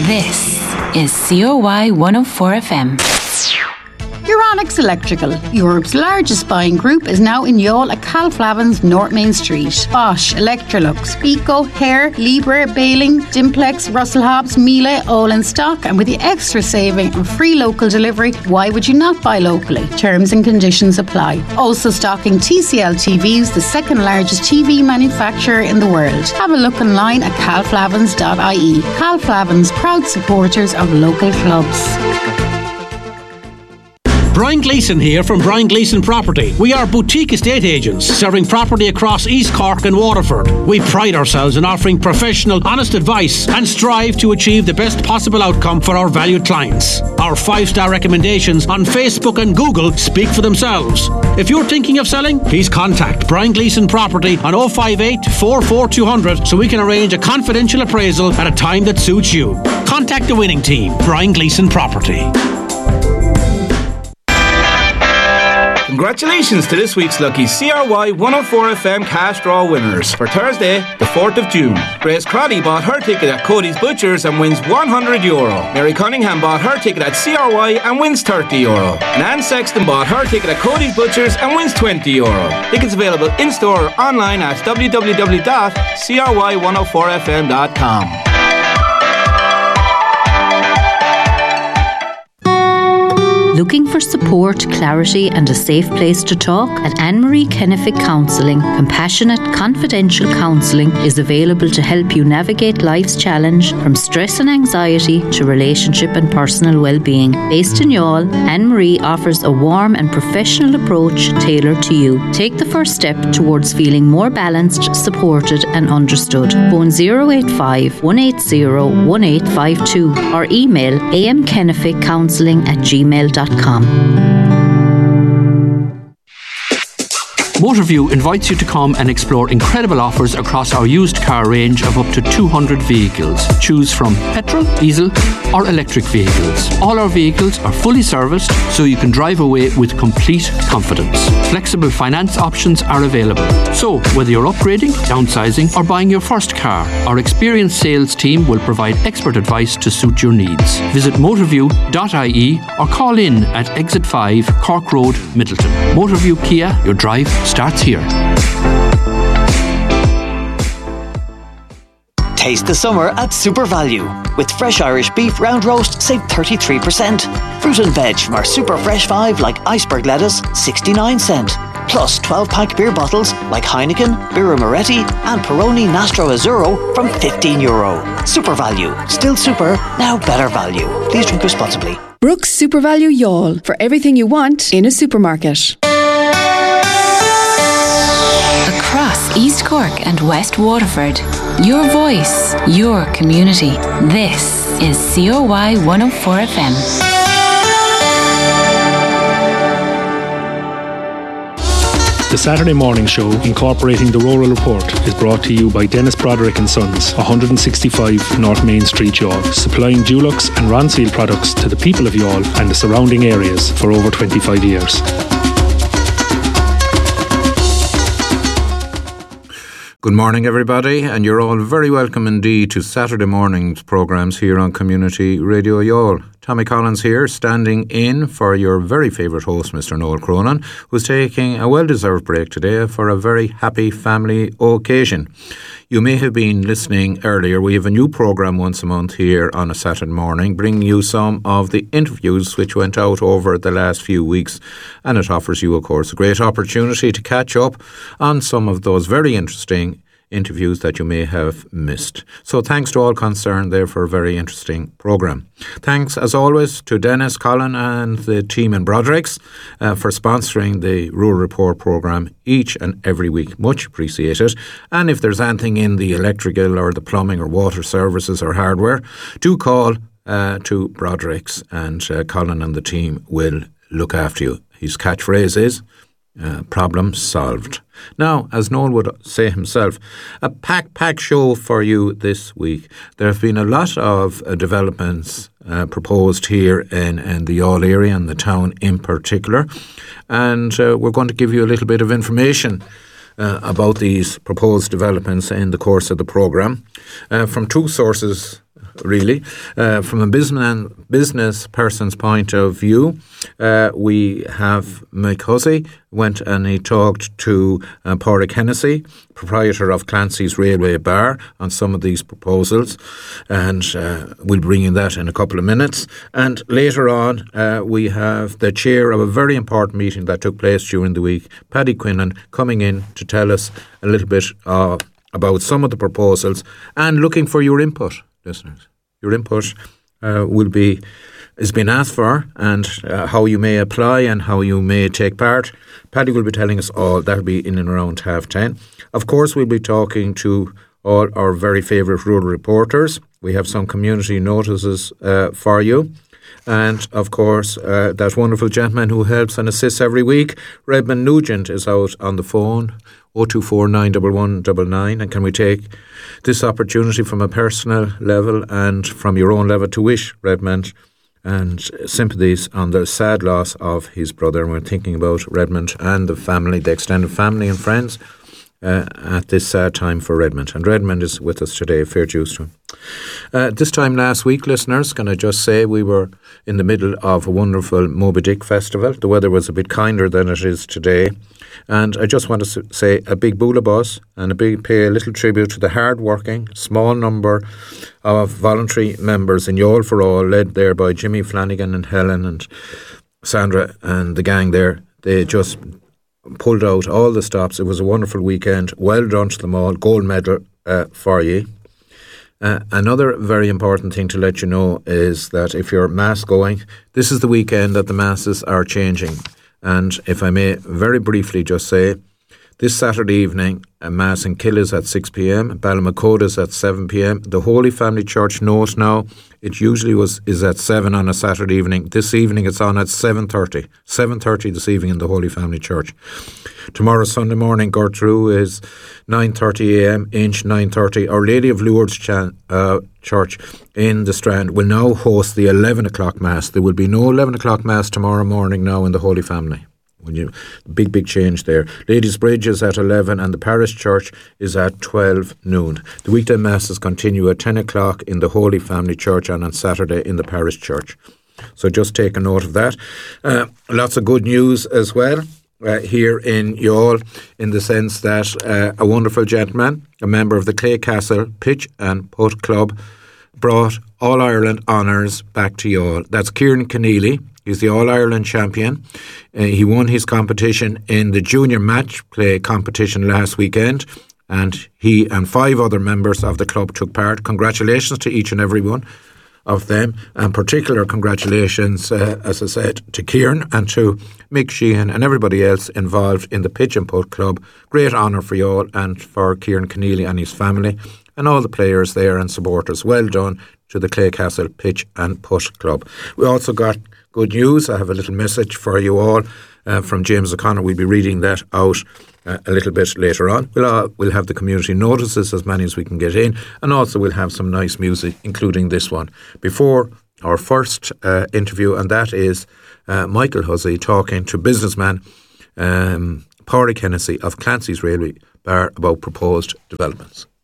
This is COY 104 FM. Euronics Electrical, Europe's largest buying group, is now in Youghal at Calflavin's, North Main Street. Bosch, Electrolux, Pico, Hare, Libre, Baling, Dimplex, Russell Hobbs, Miele, all in stock, and with the extra saving and free local delivery, why would you not buy locally? Terms and conditions apply. Also stocking TCL TVs, the second largest TV manufacturer in the world. Have a look online at calflavins.ie. Calflavins, proud supporters of local clubs. Brian Gleeson here from Brian Gleeson Property. We are boutique estate agents serving property across East Cork and Waterford. We pride ourselves in offering professional, honest advice and strive to achieve the best possible outcome for our valued clients. Our 5-star recommendations on Facebook and Google speak for themselves. If you're thinking of selling, please contact Brian Gleeson Property on 058 44200 so we can arrange a confidential appraisal at a time that suits you. Contact the winning team, Brian Gleeson Property. Congratulations to this week's lucky CRY 104 FM cash draw winners. For Thursday, the 4th of June, Grace Crotty bought her ticket at Cody's Butchers and wins €100. Mary Cunningham bought her ticket at CRY and wins €30. And Anne Sexton bought her ticket at Cody's Butchers and wins €20. Tickets available in-store or online at www.cry104fm.com. Looking for support, clarity and a safe place to talk? At Anne-Marie Kennefic Counselling, compassionate, confidential counselling is available to help you navigate life's challenge from stress and anxiety to relationship and personal well-being. Based in Youghal, Anne-Marie offers a warm and professional approach tailored to you. Take the first step towards feeling more balanced, supported and understood. Phone 085 180 1852 or email amkenneficcounselling@gmail.com. Motorview invites you to come and explore incredible offers across our used car range of up to 200 vehicles. Choose from petrol, diesel or electric vehicles. All our vehicles are fully serviced so you can drive away with complete confidence. Flexible finance options are available. So, whether you're upgrading, downsizing or buying your first car, our experienced sales team will provide expert advice to suit your needs. Visit motorview.ie or call in at Exit 5, Cork Road, Middleton. Motorview Kia, your drive starts here. Taste the summer at Super Value. With fresh Irish beef round roast, save 33%. Fruit and veg from our Super Fresh 5 like iceberg lettuce, 69 cent. Plus 12-pack beer bottles like Heineken, Birra Moretti and Peroni Nastro Azzurro from €15. Super Value. Still super, now better value. Please drink responsibly. Brooks Super Value Youghal. For everything you want in a supermarket. Across East Cork and West Waterford, your voice, your community. This is COY 104 FM. The Saturday morning show, incorporating the Rural Report, is brought to you by Dennis Broderick & Sons, 165 North Main Street, Youghal, supplying Dulux and Ronseal products to the people of Youghal and the surrounding areas for over 25 years. Good morning, everybody, and you're all very welcome indeed to Saturday morning's programmes here on Community Radio Youghal. Tommy Collins here, standing in for your very favourite host, Mr. Noel Cronin, who's taking a well-deserved break today for a very happy family occasion. You may have been listening earlier. We have a new programme once a month here on a Saturday morning, bringing you some of the interviews which went out over the last few weeks, and it offers you, of course, a great opportunity to catch up on some of those very interesting interviews that you may have missed. So thanks to all concerned there for a very interesting programme. Thanks as always to Dennis, Colin and the team in Broderick's for sponsoring the Rural Report programme each and every week. Much appreciated. And if there's anything in the electrical or the plumbing or water services or hardware, do call to Broderick's and Colin and the team will look after you. His catchphrase is problem solved. Now, as Noel would say himself, a pack show for you this week. There have been a lot of developments proposed here in the Youghal area and the town in particular, and we're going to give you a little bit of information about these proposed developments in the course of the programme from two sources, really. From a business person's point of view, we have Mick Hussey went and he talked to Pádraig Hennessy, proprietor of Clancy's Railway Bar, on some of these proposals, and we'll bring in that in a couple of minutes. And later on, we have the chair of a very important meeting that took place during the week, Paddy Quinlan, coming in to tell us a little bit about some of the proposals and looking for your input, listeners. Your input is being asked for, and how you may apply and how you may take part. Paddy will be telling us all. That'll be in and around 10:30. Of course, we'll be talking to all our very favourite rural reporters. We have some community notices for you. And, of course, that wonderful gentleman who helps and assists every week, Redmond Nugent, is out on the phone, 024 911 99. And can we take this opportunity from a personal level and from your own level to wish Redmond and sympathies on the sad loss of his brother. And we're thinking about Redmond and the family, the extended family and friends at this sad time for Redmond. And Redmond is with us today, fair dues to him. This time last week, listeners, can I just say we were in the middle of a wonderful Moby Dick festival. The weather was a bit kinder than it is today. And I just want to say a big boola bus and pay a little tribute to the hard-working, small number of voluntary members in Youghal for All, led there by Jimmy Flanagan and Helen and Sandra and the gang there. They just pulled out all the stops. It was a wonderful weekend. Well done to them all. Gold medal for you. Another very important thing to let you know is that if you're mass going, this is the weekend that the masses are changing. And if I may very briefly just say, this Saturday evening, a Mass in Killis at 6 p.m, Ballymacoda's at 7 p.m. The Holy Family Church knows now, it usually is at 7 on a Saturday evening. This evening it's on at 7:30. 7:30 this evening in the Holy Family Church. Tomorrow, Sunday morning, Gertrude is 9:30 a.m, Inch 9:30. Our Lady of Lourdes Church in the Strand will now host the 11 o'clock Mass. There will be no 11 o'clock Mass tomorrow morning now in the Holy Family. Big change there. Ladies' Bridge is at 11 and the parish church is at 12 noon. The weekday masses continue at 10 o'clock in the Holy Family Church and on Saturday in the parish church. So just take a note of that. Lots of good news as well here in Youghal, in the sense that a wonderful gentleman, a member of the Claycastle Pitch and Putt Club, brought All-Ireland honours back to Youghal. That's Kieran Keneally. He's the All-Ireland champion. He won his competition in the junior match play competition last weekend, and he and 5 other members of the club took part. Congratulations to each and every one of them, and particular congratulations, as I said, to Kieran and to Mick Sheehan and everybody else involved in the Pitch and Putt Club. Great honour for you all and for Kieran Keneally and his family and all the players there and supporters. Well done to the Claycastle Pitch and Putt Club. We also got good news. I have a little message for you all from James O'Connor. We'll be reading that out a little bit later on. We'll have the community notices, as many as we can get in, and also we'll have some nice music, including this one, before our first interview, and that is Michael Hussey talking to businessman Pádraig Hennessy of Clancy's Railway Bar about proposed developments.